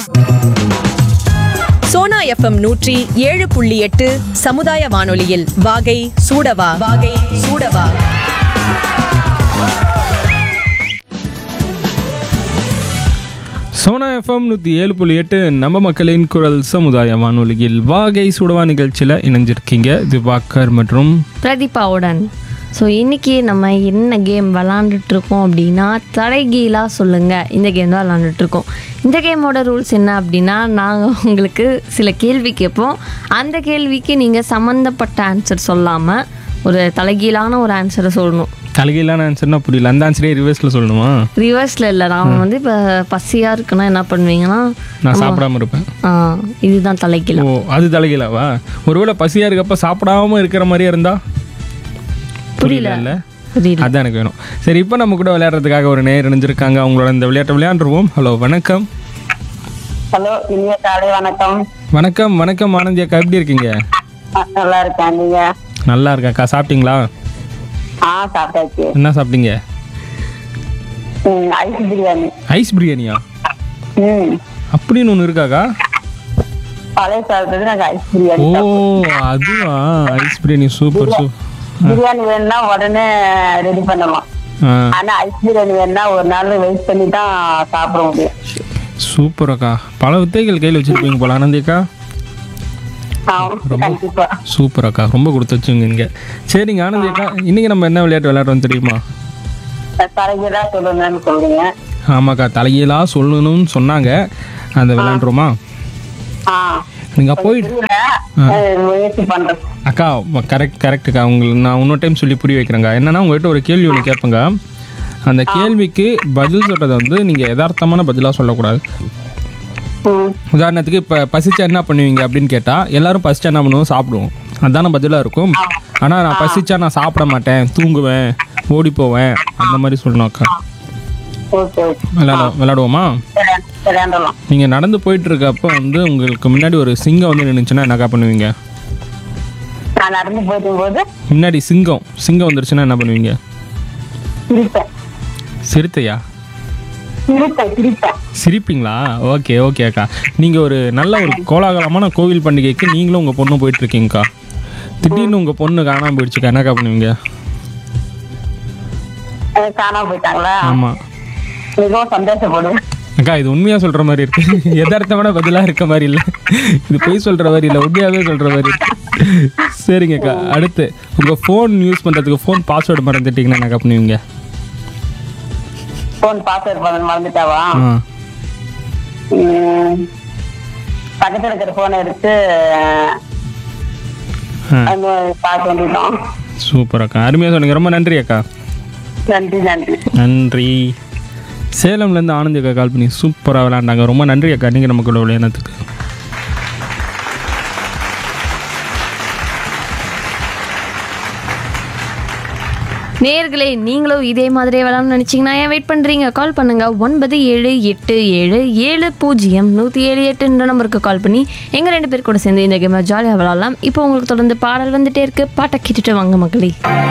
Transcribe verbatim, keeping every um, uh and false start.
Sona FM நூற்றி ஏழு புள்ளி எட்டு சமுதாய வானொலியில் வாகை சூடவா வாகை சூடவா. சோனா எஃப்எம் நூற்றி ஏழு புள்ளி எட்டு நம்ம மக்களின் குரல் சமுதாய வானொலியில் வாகை சுடவா நிகழ்ச்சியில் இணைஞ்சிருக்கீங்க திவாகர் மற்றும் பிரதீபாவுடன். ஸோ இன்றைக்கி நம்ம என்ன கேம் விளாண்டுட்ருக்கோம் அப்படின்னா தலைகீழாக சொல்லுங்கள். இந்த கேம் தான் விளாண்டுட்ருக்கோம். இந்த கேமோட ரூல்ஸ் என்ன அப்படின்னா, நாங்கள் உங்களுக்கு சில கேள்வி கேட்போம். அந்த கேள்விக்கு நீங்கள் சம்மந்தப்பட்ட ஆன்சர் சொல்லாமல் ஒரு தலைகீழான ஒரு ஆன்சரை சொல்லணும். தலைகீழான ஆன்சர்னா புரியல. அந்த ஆன்சரே ரிவர்ஸில் சொல்லணுமா? ரிவர்ஸில் இல்லை. நான் வந்து இப்போ பசியாக இருக்குன்னா என்ன பண்ணுவீங்கன்னா, நான் சாப்பிடாம இருப்பேன். ஆ இதுதான் தலைகீழா. ஓ, அது தலைகீழாவா? ஒருவேளை பசியாக இருக்கப்ப சாப்பிடாம இருக்கிற மாதிரியே இருந்தா புரியல இல்லை? அதான் எனக்கு வேணும். சரி, இப்போ நம்ம கூட விளையாடுறதுக்காக ஒரு நேர் இணைஞ்சிருக்காங்க. அவங்களோட இந்த விளையாட்டை விளையாண்டுருவோம். ஹலோ, வணக்கம். ஹலோ, இனிய காலை வணக்கம். வணக்கம் வணக்கம் ஆனந்தி அக்கா, எப்படி இருக்கீங்க? நல்லா இருக்கேன். நீங்க? நல்லா இருக்கேன்க்கா. சாப்பிட்டீங்களா? ஆ, சாப்பிட்டாச்சு. என்ன சாப்பிட்டீங்க? ஐஸ் பிரியாணி. ஐஸ் பிரியாணியா? ம் அப்படின்னு ஒன்று இருக்காக்கா? பழைய சாப்பிட்டது நாங்கள் ஐஸ் பிரியாணி. ஓ, அதுவா? Ice biryani super super. Biryani வேணும்னா உடனே ரெடி பண்ணலாம். ஆனா ஐஸ் பிரியாணி வேணும்னா ஒரு நாள் வெயிட் பண்ணி தான் சாப்பிட முடியும். சூப்பர் அக்கா. பல வித்தைகள் கையில் வச்சிருப்பீங்க போல ஆனந்தி அக்கா. கண்டிப்பா. சூப்பர் அக்கா, ரொம்ப கொடுத்து வச்சுங்க. சரிங்க ஆனந்தி அக்கா, இன்னைக்கு நம்ம என்ன விளையாட்டு விளையாடுறோம் தெரியுமா? தலைகீழா சொல்லணும்னு சொல்றீங்க. ஆமாக்கா, தலைகீழா சொல்லணும்னு சொன்னாங்க. அந்த விளையாண்டுருமா? நீங்க போயிட்டு முயற்சி பண்றேன் அக்கா. கரெக்ட் கரெக்டுக்கா. உங்களுக்கு நான் இன்னொரு டைம் சொல்லி புரிய வைக்கிறேங்க. என்னன்னா, உங்கள்கிட்ட ஒரு கேள்வி ஒன்று கேட்பேங்க. அந்த கேள்விக்கு பதில் சொல்றதை வந்து நீங்க யதார்த்தமான பதிலாக சொல்லக்கூடாது. உதாரணத்துக்கு இப்போ பசிச்சா என்ன பண்ணுவீங்க அப்படின்னு கேட்டால், எல்லாரும் பசிச்சா என்ன பண்ணுவோம்? சாப்பிடுவோம். அதுதான பதிலாக இருக்கும். ஆனால் நான் பசிச்சா நான் சாப்பிட மாட்டேன், தூங்குவேன், ஓடி போவேன், அந்த மாதிரி சொல்லணும் அக்கா. விளையாட விளையாடுவோமா? நீங்கள் நடந்து போயிட்டு இருக்கப்போ வந்து உங்களுக்கு முன்னாடி ஒரு சிங்கம் வந்து நின்றுச்சுன்னா என்னக்கா பண்ணுவீங்க? நடந்து போகும்போது முன்னாடி சிங்கம் சிங்கம் வந்துருச்சுன்னா என்ன பண்ணுவீங்க? சிரித்தையா? சிரிப்பீங்களா? ஓகே ஓகே அக்கா. நீங்கள் ஒரு நல்ல ஒரு கோலாகலமான கோவில் பண்டிகைக்கு நீங்களும் உங்கள் பொண்ணு போயிட்டுருக்கீங்கக்கா. திடீர்னு உங்கள் பொண்ணு காணாமல் போயிடுச்சுக்கா, என்னக்கா பண்ணுவீங்க? காணாம போயிட்டாங்களா? ஆமாம். மிகவும் சந்தோஷப்படுவேன் அக்கா. இது உண்மையாக சொல்கிற மாதிரி இருக்கு. யதார்த்தமான பதிலாக இருக்க மாதிரி இல்லை. இது பொய் சொல்கிற மாதிரி இல்லை, உண்மையாகவே சொல்கிற மாதிரி இருக்கு. சரிங்கக்கா. அடுத்து, உங்கள் ஃபோன் யூஸ் பண்ணுறதுக்கு ஃபோன் பாஸ்வேர்டு மறந்துட்டீங்கன்னா என்னக்கா பண்ணுவீங்க? Phone password மறந்துட்டாவா? பக்கத்துல இருக்கிற போனை எடுத்து பார்க்க வேண்டியதான். சூப்பர் அக்கா, அருமையாக சொன்னீங்க. ரொம்ப நன்றி அக்கா. நன்றி நன்றி நன்றி. சேலம்லேருந்து ஆனந்தி அக்கா கால் பண்ணி சூப்பராக விளையாண்டாங்க. ரொம்ப நன்றி அக்கா, நீங்கள் நமக்கு கூட விளையாடுறதுக்கு. நேயர்களே, நீங்களும் இதே மாதிரியே விளாட்னு நினச்சிங்கன்னா ஏன் வெயிட் பண்ணுறீங்க? கால் பண்ணுங்கள். ஒன்பது ஏழு எட்டு ஏழு ஏழு பூஜ்ஜியம் நூற்றி ஏழு எட்டுன்ற நம்பருக்கு கால் பண்ணி எங்கள் ரெண்டு பேர் கூட சேர்ந்து இந்த கேமை ஜாலியாக விளாட்லாம். இப்போ உங்களுக்கு தொடர்ந்து பாடல் வந்துட்டே இருக்குது. பாட்டை கேட்டுட்டு வாங்க மக்களே.